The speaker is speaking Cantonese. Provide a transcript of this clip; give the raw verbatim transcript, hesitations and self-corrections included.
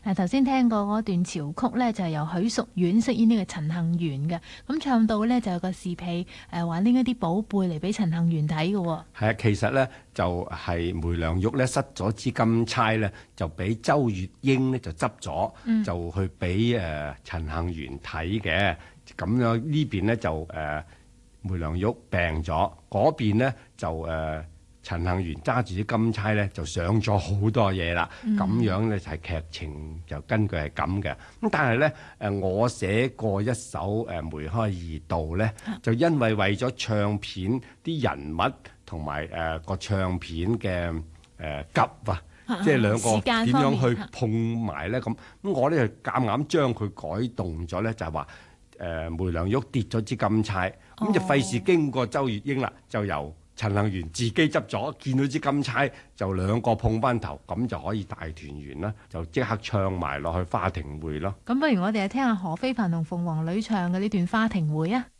係頭先聽過嗰段潮曲咧，就係由許淑婉飾演呢個陳幸元嘅。咁唱到咧就有個侍婢誒話拎一啲寶貝嚟俾陳幸元睇嘅。 係啊，其實咧就係梅良玉咧失咗支金釵咧，就俾周月英咧就執咗， 嗯、 就去俾誒陳幸元睇嘅。咁樣呢邊咧就誒、呃、梅良玉病咗，嗰邊咧就誒。呃陳幸元揸住啲金釵咧，就上咗好多嘢啦。咁、嗯、樣咧就係、是、劇情就根據係咁嘅。咁但係咧，誒我寫過一首誒《梅開二度》咧，就因為為咗唱片啲人物同埋誒個唱片嘅誒、呃、急啊，啊即係兩個點樣去碰埋咧咁。咁我咧就夾硬將佢改動咗咧，就係話誒梅良玉跌咗支金釵，咁、哦、就費事經過周月英啦，就由陳幸元自己執咗，見到支金釵就兩個碰翻頭，咁就可以大團圓啦，就即刻唱埋落去花亭會咯。 咁不如我哋嚟聽下何非凡同鳳凰女唱嘅呢段花亭會啊！